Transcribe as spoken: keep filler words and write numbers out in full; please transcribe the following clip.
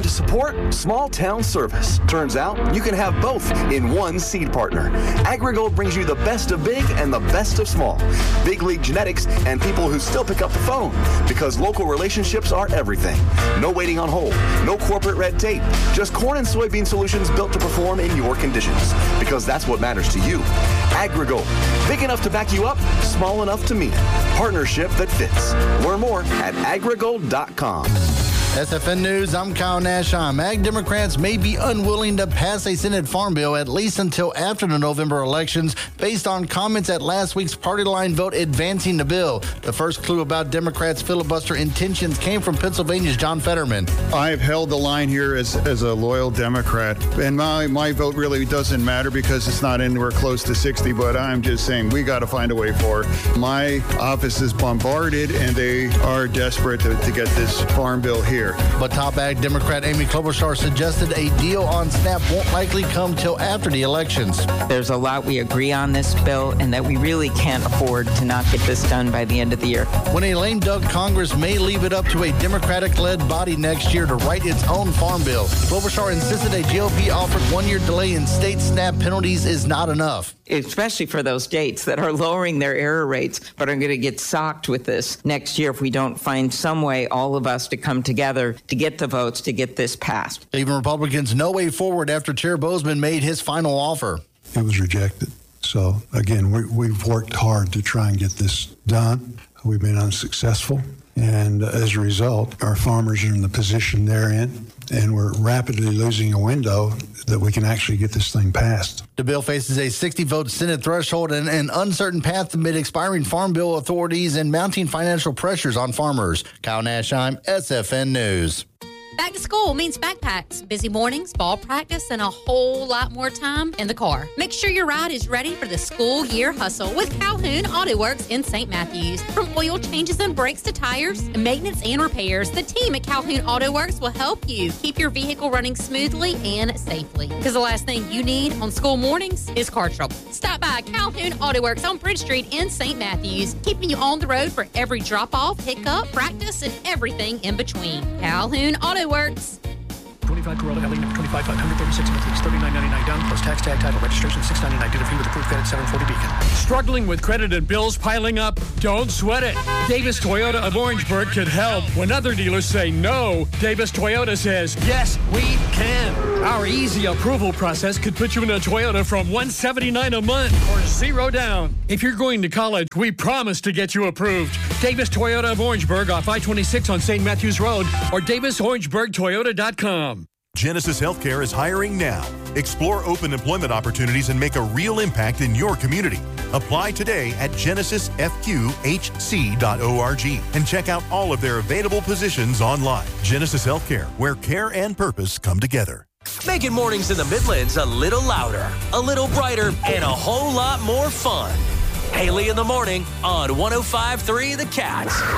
to support small town service. Turns out you can have both in one seed partner. AgriGold brings you the best of big and the best of small. Big league genetics and people who still pick up the phone, because local relationships are everything. No waiting on hold, no corporate red tape, just corn and soybean solutions built to perform in your conditions, because that's what matters to you. AgriGold, big enough to back you up, small enough to mean it. Partnership that fits. Learn more at agrigold dot com. S F N News, I'm Kyle Nashheim. Ag Democrats may be unwilling to pass a Senate Farm Bill at least until after the November elections, based on comments at last week's party line vote advancing the bill. The first clue about Democrats' filibuster intentions came from Pennsylvania's John Fetterman. I've held the line here as, as a loyal Democrat, and my, my vote really doesn't matter because it's not anywhere close to sixty, but I'm just saying we got to find a way forward. My office is bombarded, and they are desperate to, to get this farm bill here. But top ag Democrat Amy Klobuchar suggested a deal on SNAP won't likely come till after the elections. There's a lot we agree on this bill, and that we really can't afford to not get this done by the end of the year. When a lame duck Congress may leave it up to a Democratic-led body next year to write its own farm bill, Klobuchar insisted a G O P-offered one-year delay in state SNAP penalties is not enough. Especially for those states that are lowering their error rates, but are going to get socked with this next year if we don't find some way, all of us, to come together to get the votes to get this passed. Even Republicans no way forward after Chair Bozeman made his final offer. It was rejected. So, again, we, we've worked hard to try and get this done. We've been unsuccessful. And as a result, our farmers are in the position they're in, and we're rapidly losing a window that we can actually get this thing passed. The bill faces a sixty-vote Senate threshold and an uncertain path amid expiring Farm Bill authorities and mounting financial pressures on farmers. Kyle Nashheim, S F N News. Back to school means backpacks, busy mornings, ball practice, and a whole lot more time in the car. Make sure your ride is ready for the school year hustle with Calhoun Auto Works in Saint Matthews. From oil changes and brakes to tires, maintenance and repairs, the team at Calhoun Auto Works will help you keep your vehicle running smoothly and safely. Because the last thing you need on school mornings is car trouble. Stop by Calhoun Auto Works on Bridge Street in Saint Matthews, keeping you on the road for every drop-off, pickup, practice, and everything in between. Calhoun Auto Works. twenty-five Corolla L E number twenty-five five hundred thirty-six monthlies, thirty-nine ninety-nine down plus tax tag title registration six ninety-nine due to fee with approved credit seven forty Beacon. Struggling with credit and bills piling up? Don't sweat it. Davis Toyota of Orangeburg could help. When other dealers say no, Davis Toyota says yes, we can. Our easy approval process could put you in a Toyota from one hundred seventy-nine dollars a month or zero down. If you're going to college, we promise to get you approved. Davis Toyota of Orangeburg off I twenty-six on Saint Matthews Road or davis orangeburg toyota dot com. Genesis Healthcare is hiring now. Explore open employment opportunities and make a real impact in your community. Apply today at genesis f q h c dot org and check out all of their available positions online. Genesis Healthcare, where care and purpose come together. Making mornings in the Midlands a little louder, a little brighter, and a whole lot more fun. Haley in the Morning on one oh five point three The Cat.